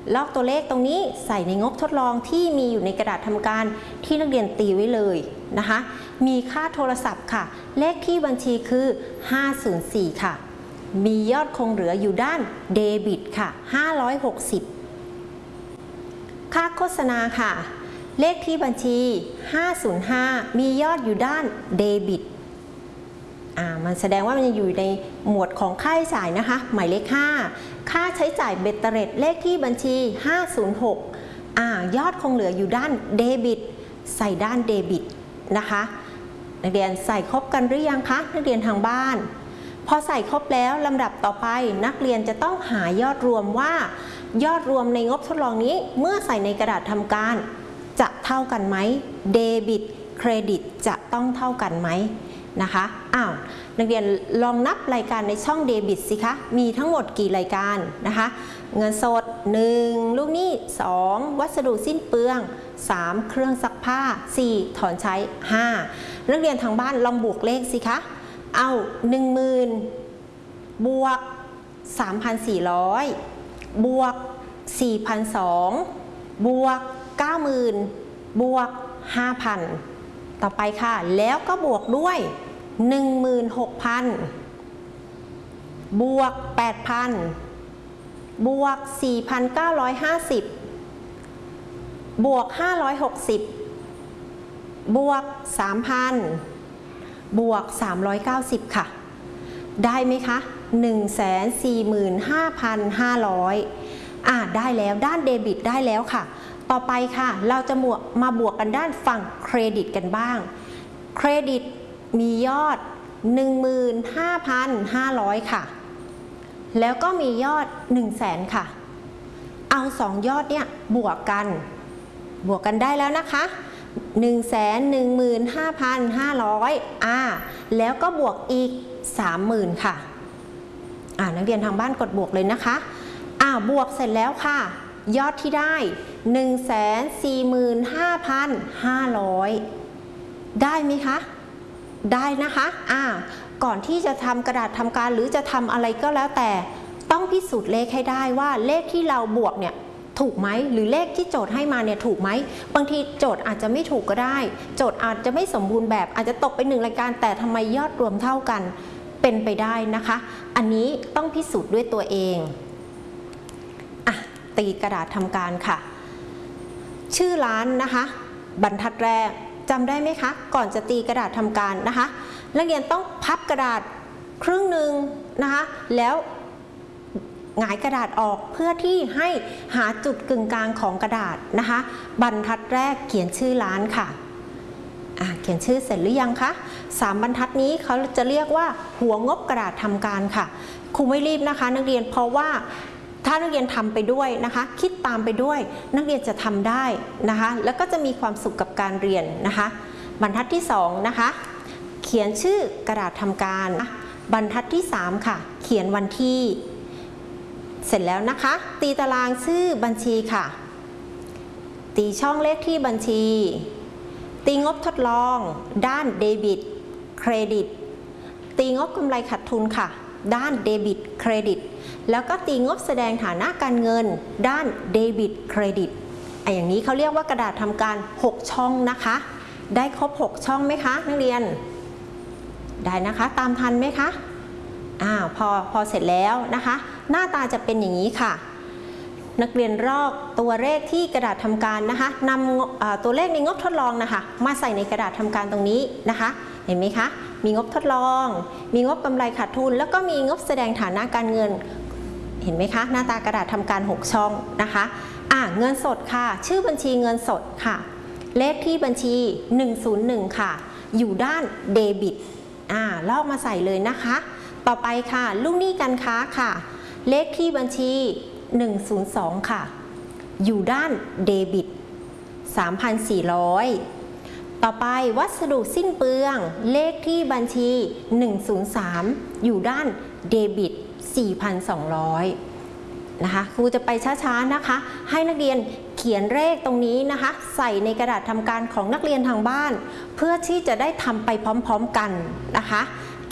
ลอกตัวเลขตรงนี้ใส่ในงบทดลองที่มีอยู่ในกระดาษทำการที่นักเรียนตีไว้เลยนะคะมีค่าโทรศัพท์ค่ะเลขที่บัญชีคือห้าศูนย์สี่ค่ะมียอดคงเหลืออยู่ด้านเดบิตค่ะห้าร้อยหกสิบค่าโฆษณาค่ะเลขที่บัญชีห้าศูนย์ห้ามียอดอยู่ด้านเดบิตอ่ามันแสดงว่ามันยังอยู่ในหมวดของค่าใช้จ่ายนะคะหมายเลขห้าค่าใช้จ่ายเบ็ดเตร็ดเลขที่บัญชีห้าศูนย์หกอ่ายอดคงเหลืออยู่ด้านเดบิตใส่ด้านเดบิตนะคะนักเรียนใส่ครบกันหรือยังคะนักเรียนทางบ้านพอใส่ครบแล้วลำดับต่อไปนักเรียนจะต้องหายอดรวมว่ายอดรวมในงบทดลองนี้เมื่อใส่ในกระดาษทำการจะเท่ากันไหมเดบิตเครดิตจะต้องเท่ากันไหมนะคะอ้าวนักเรียนลองนับรายการในช่องเดบิตสิคะมีทั้งหมดกี่รายการนะคะเงินสดหนึ่งลูกหนี้สองวัสดุสิ้นเปลืองสามเครื่องซักผ้าสี่ถอนใช้ห้านักเรียนทางบ้านลองบวกเลขสิคะเอาหนึ่งหมื่นบวก สามพันสี่ร้อย บวก สี่พันสองร้อย บวก เก้าหมื่น บวก ห้าพัน ต่อไปค่ะแล้วก็บวกด้วย หนึ่งหมื่นหกพัน บวก แปดพัน บวก สี่พันเก้าร้อยห้าสิบ บวก ห้าร้อยหกสิบ บวก สามพัน บวก สามร้อยเก้าสิบ ค่ะได้ไหมคะ หนึ่งแสนสี่หมื่นห้าพันห้าร้อย อ่าได้แล้วด้านเดบิตได้แล้วค่ะต่อไปค่ะเราจะมาบวกกันด้านฝั่งเครดิตกันบ้างเครดิตมียอด หนึ่งหมื่นห้าพันห้าร้อย ค่ะแล้วก็มียอด หนึ่งแสน ค่ะเอาสองยอดเนี่ยบวกกันบวกกันได้แล้วนะคะ หนึ่งแสนหนึ่งหมื่นห้าพันห้าร้อย อ่าแล้วก็บวกอีก สามหมื่น ค่ะอ่านักเรียนทางบ้านกดบวกเลยนะคะอ่าบวกเสร็จแล้วค่ะยอดที่ได้ หนึ่งแสนสี่หมื่นห้าพันห้าร้อย ได้ไหมคะได้นะคะอ่าก่อนที่จะทำกระดาษทำการหรือจะทำอะไรก็แล้วแต่ต้องพิสูจน์เลขให้ได้ว่าเลขที่เราบวกเนี่ยถูกไหมหรือเลขที่โจทย์ให้มาเนี่ยถูกไหมบางทีโจทย์อาจจะไม่ถูกก็ได้โจทย์อาจจะไม่สมบูรณ์แบบอาจจะตกไปหนึ่งรายการแต่ทำไมยอดรวมเท่ากันเป็นไปได้นะคะอันนี้ต้องพิสูจน์ด้วยตัวเองอ่ะตีกระดาษทำการค่ะชื่อร้านนะคะบรรทัดแรกจำได้ไหมคะก่อนจะตีกระดาษทำการนะคะนักเรียนต้องพับกระดาษครึ่งหนึ่งนะคะแล้วหงายกระดาษออกเพื่อที่ให้หาจุดกึ่งกลางของกระดาษนะคะบรรทัดแรกเขียนชื่อร้านค่ะอ่ะเขียนชื่อเสร็จหรือยังคะสามบรรทัดนี้เขาจะเรียกว่าหัวงบกระดาษทำการค่ะครูไม่รีบนะคะนักเรียนเพราะว่าถ้านักเรียนทำไปด้วยนะคะคิดตามไปด้วยนักเรียนจะทำได้นะคะแล้วก็จะมีความสุขกับการเรียนนะคะบรรทัดที่สองนะคะเขียนชื่อกระดาษทำการบรรทัดที่สามค่ะเขียนวันที่เสร็จแล้วนะคะตีตารางชื่อบัญชีค่ะตีช่องเลขที่บัญชีตีงบทดลองด้านเดบิตเครดิตตีงบกำไรขาดทุนค่ะด้านเดบิตเครดิตแล้วก็ตีงบแสดงฐานะการเงินด้านเดบิตเครดิตไอ้อย่างนี้เขาเรียกว่ากระดาษทำการหกช่องนะคะได้ครบหกช่องไหมคะนักเรียนได้นะคะตามทันไหมคะอ่าพอพอเสร็จแล้วนะคะหน้าตาจะเป็นอย่างนี้ค่ะนักเรียนลอกตัวเลขที่กระดาษทำการนะคะนำตัวเลขในงบทดลองนะคะมาใส่ในกระดาษทำการตรงนี้นะคะเห็นไหมคะมีงบทดลองมีงบกำไรขาดทุนแล้วก็มีงบแสดงฐานะการเงินเห็นไหมคะหน้าตากระดาษทำการหกช่องนะคะอ่าเงินสดค่ะชื่อบัญชีเงินสดค่ะเลขที่บัญชีหนึ่งศูนย์หนึ่งค่ะอยู่ด้านเดบิตอ่าลอกมาใส่เลยนะคะต่อไปค่ะลูกหนี้การค้าค่ะเลขที่บัญชีหนึ่งศูนย์สองค่ะอยู่ด้านเดบิต สามพันสี่ร้อย ต่อไปวัสดุสิ้นเปลืองเลขที่บัญชีหนึ่งศูนย์สามอยู่ด้านเดบิต สี่พันสองร้อย นะคะครูจะไปช้าๆนะคะให้นักเรียนเขียนเลขตรงนี้นะคะใส่ในกระดาษทำการของนักเรียนทางบ้านเพื่อที่จะได้ทำไปพร้อมๆกันนะคะ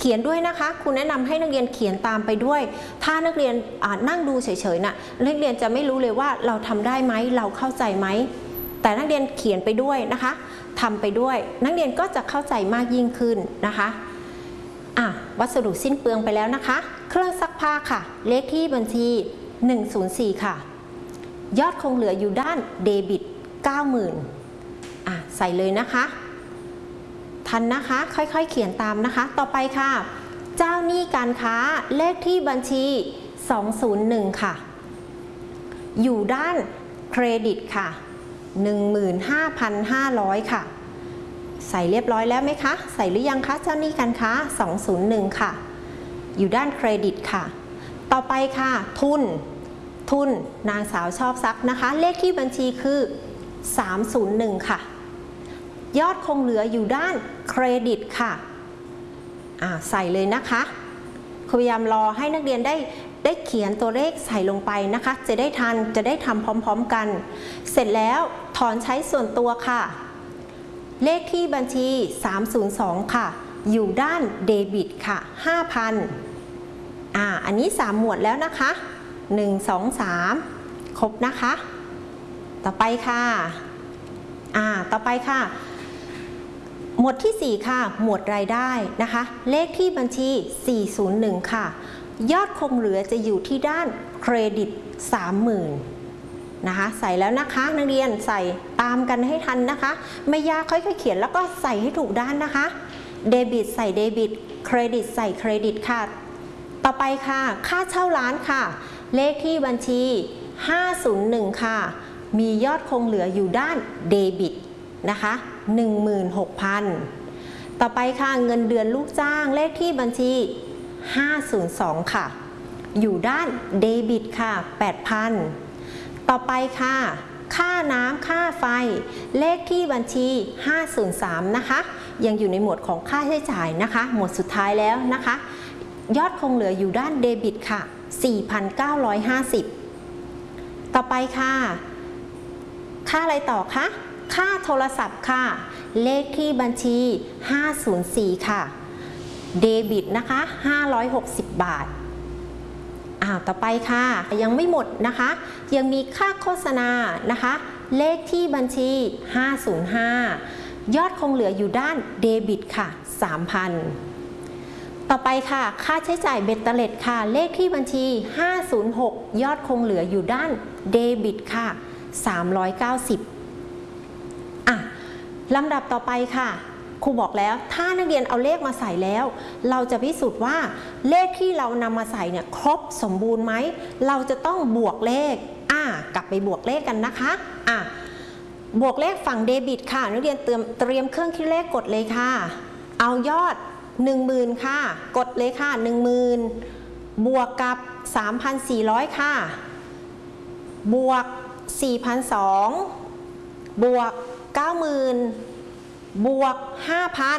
เขียนด้วยนะคะครูแนะนำให้นักเรียนเขียนตามไปด้วยถ้านักเรียนนั่งดูเฉยๆน่ะนักเรียนจะไม่รู้เลยว่าเราทำได้ไหมเราเข้าใจไหมแต่นักเรียนเขียนไปด้วยนะคะทำไปด้วยนักเรียนก็จะเข้าใจมากยิ่งขึ้นนะคะอ่ะวัสดุสิ้นเปลืองไปแล้วนะคะเครื่องซักผ้าค่ะเลขที่บัญชีหนึ่งศูนย์สี่ค่ะยอดคงเหลืออยู่ด้านเดบิต เก้าหมื่น อ่ะใส่เลยนะคะทันนะคะค่อยๆเขียนตามนะคะต่อไปค่ะเจ้าหนี้การค้าเลขที่บัญชีสองศูนย์หนึ่งค่ะอยู่ด้านเครดิตค่ะ หนึ่งหมื่นห้าพันห้าร้อย ค่ะใส่เรียบร้อยแล้วไหมคะใส่หรือยังคะเจ้าหนี้การค้าสองศูนย์หนึ่งค่ะอยู่ด้านเครดิตค่ะต่อไปค่ะทุนทุนนางสาวชอบซักนะคะเลขที่บัญชีคือสามศูนย์หนึ่งค่ะยอดคงเหลืออยู่ด้านเครดิตค่ะอ่าใส่เลยนะคะครูพยายามรอให้นักเรียนได้ได้เขียนตัวเลขใส่ลงไปนะคะจะได้ทันจะได้ทำพร้อมๆกันเสร็จแล้วถอนใช้ส่วนตัวค่ะเลขที่บัญชีสามศูนย์สองค่ะอยู่ด้านเดบิตค่ะ ห้าพัน อ่าอันนี้สามหมวดแล้วนะคะหนึ่ง สอง สามครบนะคะต่อไปค่ะอ่าต่อไปค่ะหมวดที่สี่ค่ะหมวดรายได้นะคะเลขที่บัญชีสี่ศูนย์หนึ่งค่ะยอดคงเหลือจะอยู่ที่ด้านเครดิต สามหมื่น นะคะใส่แล้วนะคะนักเรียนใส่ตามกันให้ทันนะคะไม่ยากค่อยๆเขียนแล้วก็ใส่ให้ถูกด้านนะคะเดบิตใส่เดบิตเครดิตใส่เครดิตค่ะต่อไปค่ะค่าเช่าร้านค่ะเลขที่บัญชีห้าศูนย์หนึ่งค่ะมียอดคงเหลืออยู่ด้านเดบิตนะคะ หนึ่งหมื่นหกพัน ต่อไปค่ะเงินเดือนลูกจ้างเลขที่บัญชีห้าศูนย์สองค่ะอยู่ด้านเดบิตค่ะ แปดพัน ต่อไปค่ะค่าน้ำค่าไฟเลขที่บัญชีห้าศูนย์สามนะคะยังอยู่ในหมวดของค่าใช้จ่ายนะคะหมวดสุดท้ายแล้วนะคะยอดคงเหลืออยู่ด้านเดบิตค่ะ สี่พันเก้าร้อยห้าสิบ ต่อไปค่ะค่าอะไรต่อคะค่าโทรศัพท์ค่ะเลขที่บัญชีห้าศูนย์สี่ค่ะเดบิตนะคะห้าร้อยหกสิบบาทอ่าต่อไปค่ะยังไม่หมดนะคะยังมีค่าโฆษณานะคะเลขที่บัญชีห้าศูนย์ห้ายอดคงเหลืออยู่ด้านเดบิตค่ะ สามพัน ต่อไปค่ะค่าใช้จ่ายเบ็ดเตล็ดค่ะเลขที่บัญชีห้าศูนย์หกยอดคงเหลืออยู่ด้านเดบิตค่ะสามร้อยเก้าสิบอ่ะลำดับต่อไปค่ะครูบอกแล้วถ้านักเรียนเอาเลขมาใส่แล้วเราจะพิสูจน์ว่าเลขที่เรานำมาใส่เนี่ยครบสมบูรณ์ไหมเราจะต้องบวกเลขอ่ะกลับไปบวกเลขกันนะคะอ่ะบวกเลขฝั่งเดบิตค่ะนักเรียนเตรียมเตรียมเครื่องคิดเลขกดเลยค่ะเอายอด หนึ่งหมื่น ค่ะกดเลยค่ะ หนึ่งหมื่น บวกกับ สามพันสี่ร้อย ค่ะบวก สี่พันสองร้อย บวก เก้าหมื่น บวก ห้าพัน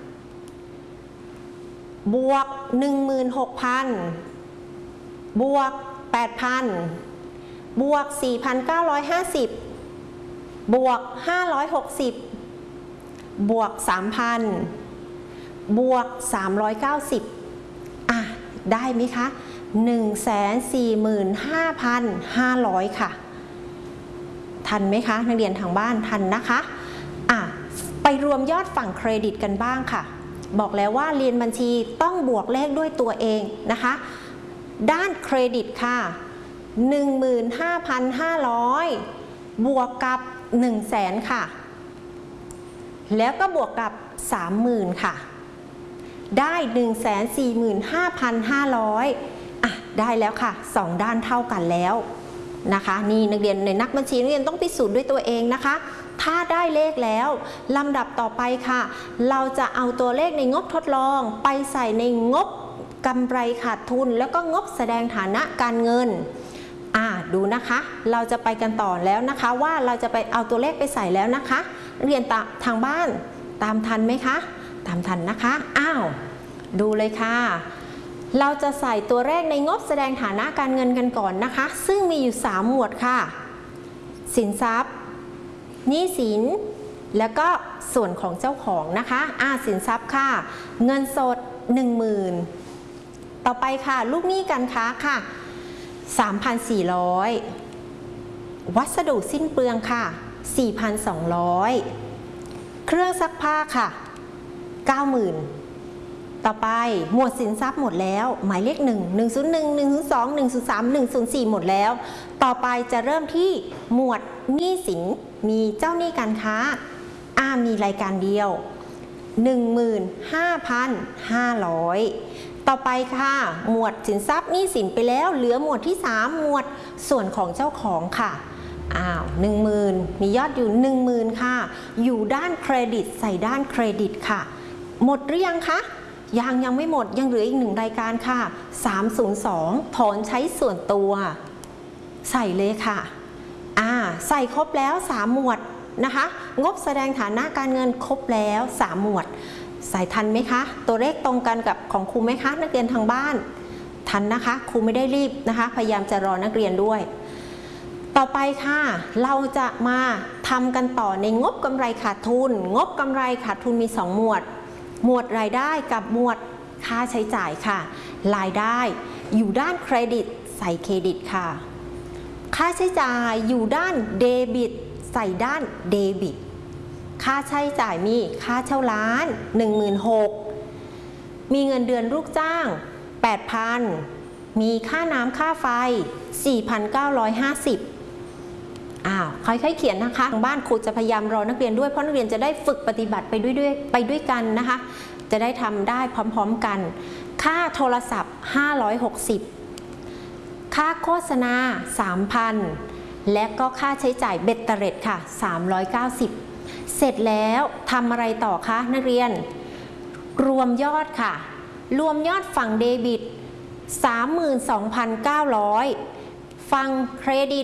บวก หนึ่งหมื่นหกพัน บวก แปดพัน บวก สี่พันเก้าร้อยห้าสิบ บวก ห้าร้อยหกสิบ บวก สามพัน บวก สามร้อยเก้าสิบ อ่ะได้ไหมคะ หนึ่งแสนสี่หมื่นห้าพันห้าร้อย ค่ะทันไหมคะนักเรียนทางบ้านทันนะคะอ่ะไปรวมยอดฝั่งเครดิตกันบ้างค่ะบอกแล้วว่าเรียนบัญชีต้องบวกเลขด้วยตัวเองนะคะด้านเครดิตค่ะ หนึ่งหมื่นห้าพันห้าร้อย บวกกับ หนึ่งแสน ค่ะแล้วก็บวกกับ สามหมื่น ค่ะได้ หนึ่งแสนสี่หมื่นห้าพันห้าร้อย อ่ะได้แล้วค่ะสองด้านเท่ากันแล้วนะคะนี่นักเรียนในนักบัญชีนักเรียนต้องพิสูจน์ด้วยตัวเองนะคะถ้าได้เลขแล้วลำดับต่อไปค่ะเราจะเอาตัวเลขในงบทดลองไปใส่ในงบกำไรขาดทุนแล้วก็งบแสดงฐานะการเงินอ่าดูนะคะเราจะไปกันต่อแล้วนะคะว่าเราจะไปเอาตัวเลขไปใส่แล้วนะคะนักเรียนทางบ้านตามทันไหมคะตามทันนะคะอ้าวดูเลยค่ะเราจะใส่ตัวเลขในงบแสดงฐานะการเงินกันก่อนนะคะซึ่งมีอยู่สามหมวดค่ะสินทรัพย์หนี้สินแล้วก็ส่วนของเจ้าของนะคะอ่าสินทรัพย์ค่ะเงินสดหนึ่งหมื่น ต่อไปค่ะลูกหนี้การค้าค่ะ สามพันสี่ร้อย วัสดุสิ้นเปลืองค่ะ สี่พันสองร้อย เครื่องซักผ้าค่ะ เก้าหมื่น ต่อไปหมวดสินทรัพย์หมดแล้วหมายเลขหนึ่ง หนึ่งศูนย์หนึ่ง หนึ่งศูนย์สอง หนึ่งศูนย์สาม หนึ่งศูนย์สี่หมดแล้วต่อไปจะเริ่มที่หมวดหนี้สินมีเจ้าหนี้การค้าอ่ามีรายการเดียว หนึ่งหมื่นห้าพันห้าร้อย ต่อไปค่ะหมวดสินทรัพย์หนี้สินไปแล้วเหลือหมวดที่สามหมวดส่วนของเจ้าของค่ะอ้าวหนึ่งหมื่นมียอดอยู่หนึ่งหมื่นค่ะอยู่ด้านเครดิตใส่ด้านเครดิตค่ะหมดหรือยังคะยังยังไม่หมดยังเหลืออีกหนึ่งรายการค่ะสามศูนย์สองถอนใช้ส่วนตัวใส่เลยค่ะอ่าใส่ครบแล้วสามหมวดนะคะงบแสดงฐานะการเงินครบแล้วสามหมวดใส่ทันไหมคะตัวเลขตรงกันกับของครูไหมคะนักเรียนทางบ้านทันนะคะครูไม่ได้รีบนะคะพยายามจะรอนักเรียนด้วยต่อไปค่ะเราจะมาทำกันต่อในงบกำไรขาดทุนงบกำไรขาดทุนมีสองหมวดหมวดรายได้กับหมวดค่าใช้จ่ายค่ะรายได้อยู่ด้านเครดิตใส่เครดิตค่ะค่าใช้จ่ายอยู่ด้านเดบิตใส่ด้านเดบิตค่าใช้จ่ายมีค่าเช่าร้าน หนึ่งหมื่นหกพัน มีเงินเดือนลูกจ้าง แปดพัน มีค่าน้ำค่าไฟ สี่พันเก้าร้อยห้าสิบ อ้าวค่อยๆเขียนนะคะทางบ้านครูจะพยายามรอนักเรียนด้วยเพราะนักเรียนจะได้ฝึกปฏิบัติไปด้วยด้วยไปด้วยกันนะคะจะได้ทำได้พร้อมๆกันค่าโทรศัพท์ห้าร้อยหกสิบค่าโฆษณา สามพัน และก็ค่าใช้จ่ายเบ็ดเตร็ดค่ะสามร้อยเก้าสิบเสร็จแล้วทำอะไรต่อคะนักเรียนรวมยอดค่ะรวมยอดฝั่งเดบิต สามหมื่นสองพันเก้าร้อย ฝั่งเครดิต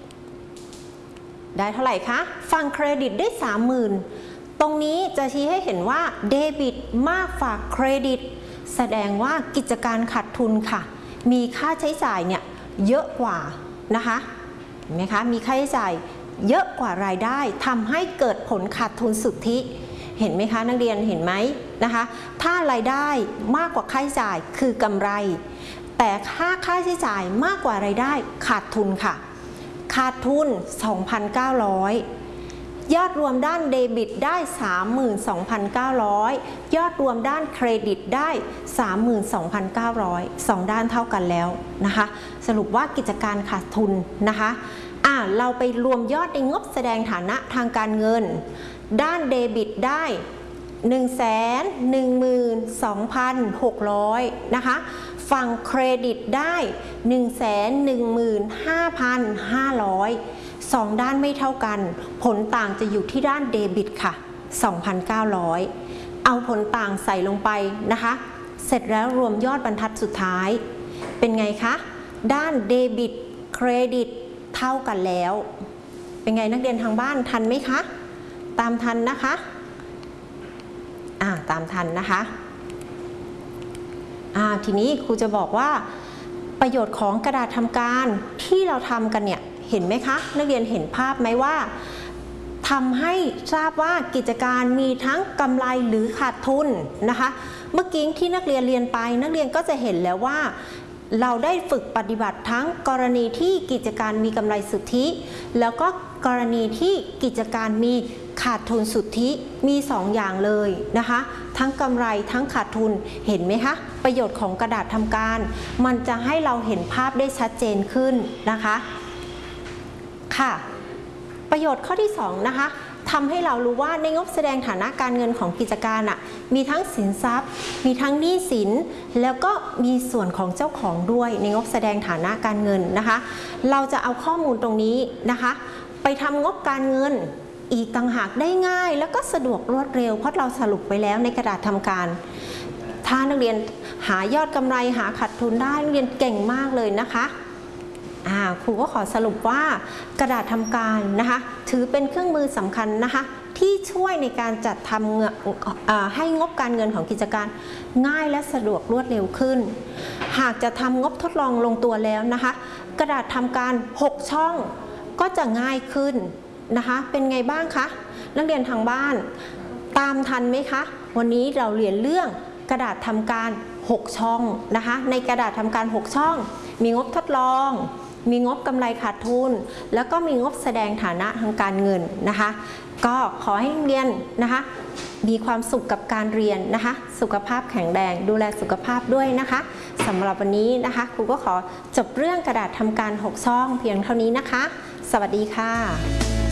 ได้เท่าไหร่คะฝั่งเครดิตได้ สามหมื่น ตรงนี้จะชี้ให้เห็นว่าเดบิตมากกว่าเครดิตแสดงว่ากิจการขาดทุนค่ะมีค่าใช้จ่ายเนี่ยเยอะกว่านะคะเห็นไหมคะมีค่าใช้จ่ายเยอะกว่ารายได้ทำให้เกิดผลขาดทุนสุทธิเห็นไหมคะนักเรียนเห็นไหมนะคะถ้ารายได้มากกว่าค่าใช้จ่ายคือกำไรแต่ค่าค่าใช้จ่ายมากกว่ารายได้ขาดทุนค่ะขาดทุน สองพันเก้าร้อย ยอดรวมด้านเดบิตได้ สามหมื่นสองพันเก้าร้อย ยอดรวมด้านเครดิตได้ สามหมื่นสองพันเก้าร้อย สองด้านเท่ากันแล้วนะคะสรุปว่ากิจการขาดทุนนะคะอ่าเราไปรวมยอดในงบแสดงฐานะทางการเงินด้านเดบิตได้ หนึ่งแสนหนึ่งหมื่นสองพันหกร้อย นะคะฝั่งเครดิตได้ หนึ่งแสนหนึ่งหมื่นห้าพันห้าร้อย สองด้านไม่เท่ากันผลต่างจะอยู่ที่ด้านเดบิตค่ะ สองพันเก้าร้อย เอาผลต่างใส่ลงไปนะคะเสร็จแล้วรวมยอดบรรทัดสุดท้ายเป็นไงคะด้านเดบิตเครดิตเท่ากันแล้วเป็นไงนักเรียนทางบ้านทันไหมคะตามทันนะคะอ่าตามทันนะคะอ่าทีนี้ครูจะบอกว่าประโยชน์ของกระดาษทำการที่เราทำกันเนี่ยเห็นไหมคะนักเรียนเห็นภาพไหมว่าทำให้ทราบว่ากิจการมีทั้งกำไรหรือขาดทุนนะคะเมื่อกี้ที่นักเรียนเรียนไปนักเรียนก็จะเห็นแล้วว่าเราได้ฝึกปฏิบัติทั้งกรณีที่กิจการมีกำไรสุทธิแล้วก็กรณีที่กิจการมีขาดทุนสุทธิมีสองอย่างเลยนะคะทั้งกำไรทั้งขาดทุนเห็นไหมคะประโยชน์ของกระดาษทำการมันจะให้เราเห็นภาพได้ชัดเจนขึ้นนะคะค่ะประโยชน์ข้อที่สองนะคะทำให้เรารู้ว่าในงบแสดงฐานะการเงินของกิจการอ่ะมีทั้งสินทรัพย์มีทั้งหนี้สินแล้วก็มีส่วนของเจ้าของด้วยในงบแสดงฐานะการเงินนะคะเราจะเอาข้อมูลตรงนี้นะคะไปทำงบการเงินอีกต่างหากได้ง่ายแล้วก็สะดวกรวดเร็วเพราะเราสรุปไปแล้วในกระดาษทำการถ้านักเรียนหายอดกำไรหาขาดทุนได้นักเรียนเก่งมากเลยนะคะอ่าครูก็ขอสรุปว่ากระดาษทำการนะคะถือเป็นเครื่องมือสำคัญนะคะที่ช่วยในการจัดทำให้งบการเงินของกิจการง่ายและสะดวกรวดเร็วขึ้นหากจะทำงบทดลองลงตัวแล้วนะคะกระดาษทำการหกช่องก็จะง่ายขึ้นนะคะเป็นไงบ้างคะนักเรียนทางบ้านตามทันไหมคะวันนี้เราเรียนเรื่องกระดาษทำการหกช่องนะคะในกระดาษทำการหกช่องมีงบทดลองมีงบกำไรขาดทุนแล้วก็มีงบแสดงฐานะทางการเงินนะคะก็ขอให้นักเรียนนะคะมีความสุขกับการเรียนนะคะสุขภาพแข็งแรงดูแลสุขภาพด้วยนะคะสำหรับวันนี้นะคะครูก็ขอจบเรื่องกระดาษทำการหกช่องเพียงเท่านี้นะคะสวัสดีค่ะ